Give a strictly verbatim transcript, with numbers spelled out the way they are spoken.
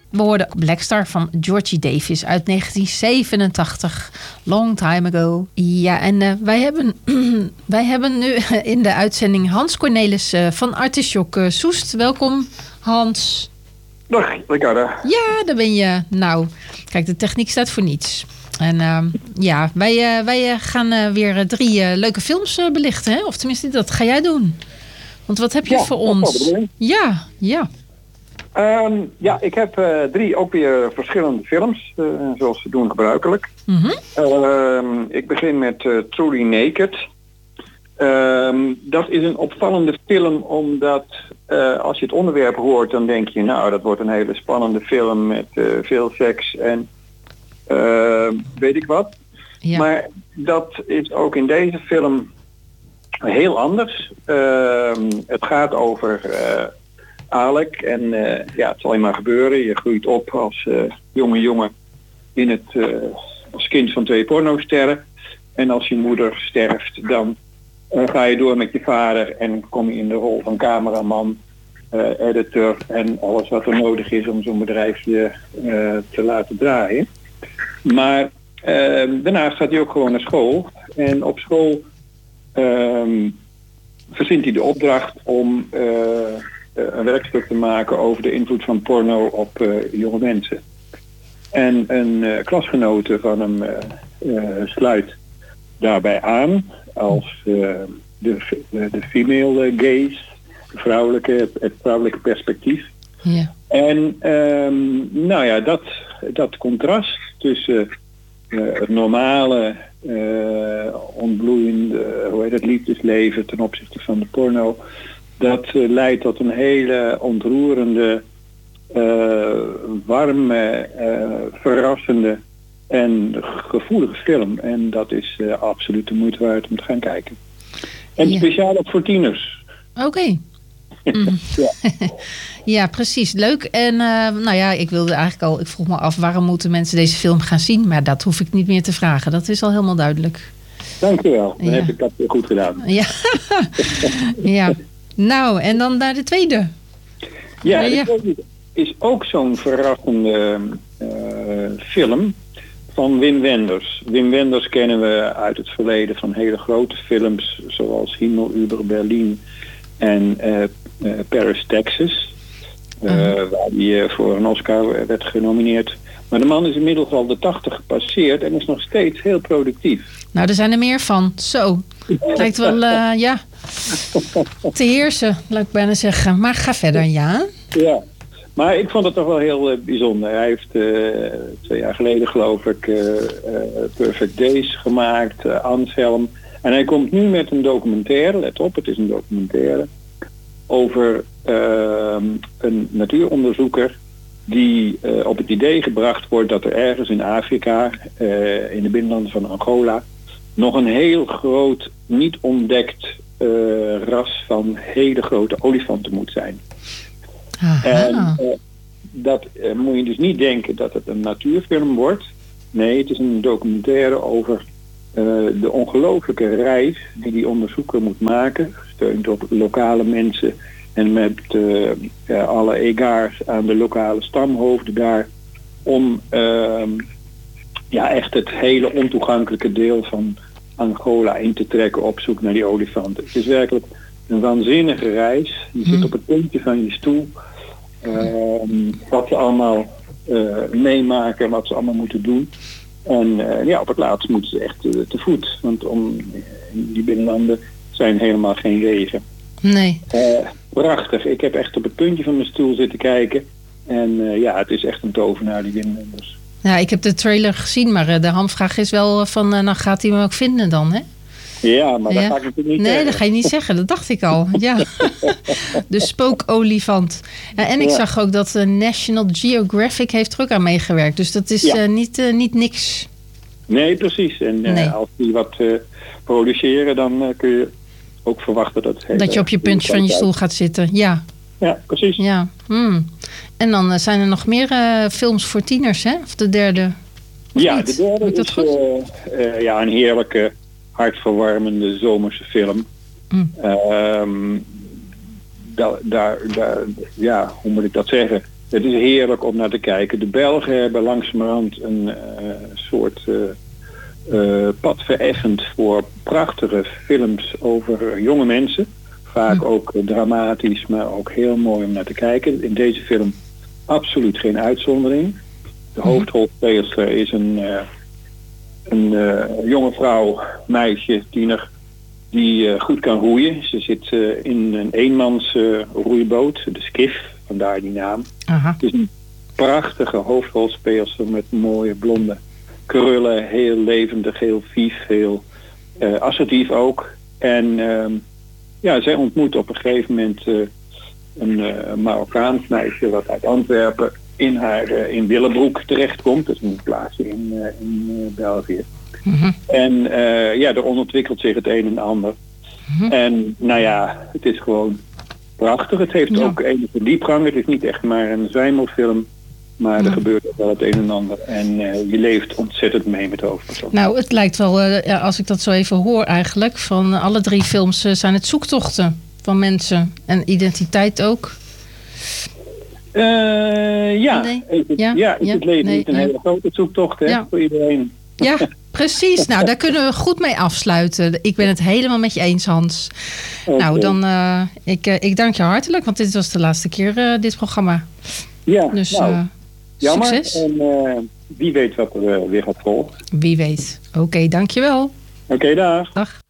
We hoorden Blackstar van Georgie Davis uit negentien zevenentachtig. Long time ago. Ja, en uh, wij, hebben, wij hebben nu in de uitzending Hans Cornelis uh, van Artisjok uh, Soest. Welkom, Hans. Dag, Ricarda. Ja, daar ben je. Nou, kijk, de techniek staat voor niets. En uh, ja, wij, uh, wij uh, gaan uh, weer uh, drie uh, leuke films uh, belichten, hè? Of tenminste, dat ga jij doen. Want wat heb je ja, voor ons? Ja, ja. Um, ja, ik heb uh, drie ook weer verschillende films, uh, zoals ze doen gebruikelijk. Mm-hmm. Uh, ik begin met uh, Truly Naked. Um, dat is een opvallende film omdat uh, als je het onderwerp hoort, dan denk je, nou, dat wordt een hele spannende film met uh, veel seks en uh, weet ik wat. Ja. Maar dat is ook in deze film heel anders. Uh, het gaat over uh, Alec en uh, ja, het zal je maar gebeuren. Je groeit op als uh, jonge jongen in het, uh, als kind van twee pornosterren. En als je moeder sterft, dan uh, ga je door met je vader en kom je in de rol van cameraman, uh, editor en alles wat er nodig is om zo'n bedrijfje uh, te laten draaien. Maar uh, daarnaast gaat hij ook gewoon naar school. En op school um, verzint hij de opdracht om uh, een werkstuk te maken over de invloed van porno op uh, jonge mensen. En een uh, klasgenote van hem uh, uh, sluit daarbij aan als uh, de, de, de female gaze, de vrouwelijke, het, het vrouwelijke perspectief. Ja. En um, nou ja, dat, dat contrast tussen uh, het normale, uh, ontbloeiende, hoe heet het, liefdesleven ten opzichte van de porno, dat uh, leidt tot een hele ontroerende, uh, warme, uh, verrassende en gevoelige film. En dat is uh, absoluut de moeite waard om te gaan kijken. En ja. Speciaal ook voor tieners. Oké. Okay. Mm. ja. ja, precies. Leuk. En uh, nou ja, ik wilde eigenlijk al, ik vroeg me af, waarom moeten mensen deze film gaan zien? Maar dat hoef ik niet meer te vragen. Dat is al helemaal duidelijk. Dankjewel. Dan ja. heb ik dat goed gedaan. Ja. ja. Nou, en dan naar de tweede. Ja, de tweede is ook zo'n verrassende uh, film van Wim Wenders. Wim Wenders kennen we uit het verleden van hele grote films zoals Himmel über Berlin en uh, uh, Paris, Texas. Uh, uh-huh. Waar hij uh, voor een Oscar werd genomineerd. Maar de man is inmiddels al de tachtig gepasseerd en is nog steeds heel productief. Nou, er zijn er meer van. Zo. Lijkt wel, uh, ja, te heersen, laat ik bijna zeggen. Maar ga verder, ja. Ja, maar ik vond het toch wel heel uh, bijzonder. Hij heeft uh, twee jaar geleden, geloof ik, uh, uh, Perfect Days gemaakt, uh, Anselm. En hij komt nu met een documentaire, let op, het is een documentaire, over uh, een natuuronderzoeker die uh, op het idee gebracht wordt dat er ergens in Afrika, uh, in de binnenlanden van Angola, nog een heel groot, niet ontdekt uh, ras van hele grote olifanten moet zijn. Aha. En uh, dat uh, moet je dus niet denken dat het een natuurfilm wordt. Nee, het is een documentaire over uh, de ongelooflijke reis die die onderzoeker moet maken, gesteund door lokale mensen en met uh, uh, alle egaars aan de lokale stamhoofden daar, om uh, ja, echt het hele ontoegankelijke deel van Angola in te trekken op zoek naar die olifanten. Het is werkelijk een waanzinnige reis. Je zit op het puntje van je stoel. Uh, wat ze allemaal uh, meemaken en wat ze allemaal moeten doen. En uh, ja, op het laatst moeten ze echt uh, te voet. Want om, in die binnenlanden zijn helemaal geen wegen. Nee. Uh, prachtig. Ik heb echt op het puntje van mijn stoel zitten kijken. En uh, ja, het is echt een tovenaar, die binnenlanders. Ja, ik heb de trailer gezien, maar de hamvraag is wel van, uh, nou gaat hij hem ook vinden dan, hè? Ja, maar dat ja. ga ik natuurlijk niet nee, zeggen. dat ga je niet zeggen, dat dacht ik al. Ja. De spookolifant. Ja, en ik ja. zag ook dat uh, National Geographic heeft er ook aan meegewerkt. Dus dat is ja. uh, niet, uh, niet niks. Nee, precies. En uh, nee. als die wat uh, produceren, dan uh, kun je ook verwachten dat... Het dat je op je puntje van je stoel gaat zitten, ja. Ja, precies. Ja. Hmm. En dan uh, zijn er nog meer uh, films voor tieners, hè? Of de derde? Of ja, niet? de derde is uh, uh, ja, een heerlijke, hartverwarmende zomerse film. Mm. Um, da, daar, daar, ja, hoe moet ik dat zeggen? Het is heerlijk om naar te kijken. De Belgen hebben langzamerhand een uh, soort uh, uh, pad vereffend voor prachtige films over jonge mensen. Vaak ook uh, dramatisch, maar ook heel mooi om naar te kijken. In deze film absoluut geen uitzondering. De hoofdrolspeelster is een, uh, een uh, jonge vrouw, meisje, tiener, die uh, goed kan roeien. Ze zit uh, in een eenmans uh, roeiboot, de skiff, vandaar die naam. Aha. Het is een prachtige hoofdrolspeelster met mooie blonde krullen, heel levendig, heel vief, heel uh, assertief ook. En uh, ja, zij ontmoet op een gegeven moment uh, een uh, Marokkaans meisje wat uit Antwerpen in haar uh, in Willebroek terechtkomt. Dat is een plaatsje in, uh, in uh, België. Mm-hmm. En uh, ja, er ontwikkelt zich het een en ander. Mm-hmm. En nou ja, het is gewoon prachtig. Het heeft ja. ook enige diepgang. Het is niet echt maar een zwijmelfilm. Maar er ja. gebeurt ook wel het een en ander. En uh, je leeft ontzettend mee met de hoofdpersoon. Nou, het lijkt wel, uh, ja, als ik dat zo even hoor eigenlijk, van uh, alle drie films uh, zijn het zoektochten van mensen. En identiteit ook. Uh, ja. Nee. Het, ja, ja, is ja, het leven nee, niet een nee. hele grote zoektocht hè, ja. voor iedereen. Ja, precies. Nou, daar kunnen we goed mee afsluiten. Ik ben het helemaal met je eens, Hans. Okay. Nou, dan, uh, ik, uh, ik dank je hartelijk, want dit was de laatste keer, uh, dit programma. Ja, dus nou, uh, jammer. Succes. En uh, wie weet wat er uh, weer gaat volgen. Wie weet. Oké, okay, dankjewel. Oké, okay, dag. Dag.